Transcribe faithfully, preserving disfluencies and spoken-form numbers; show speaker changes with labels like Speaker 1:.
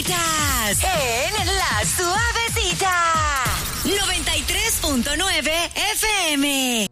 Speaker 1: Suavecitas en La Suavecita noventa y tres punto nueve F M.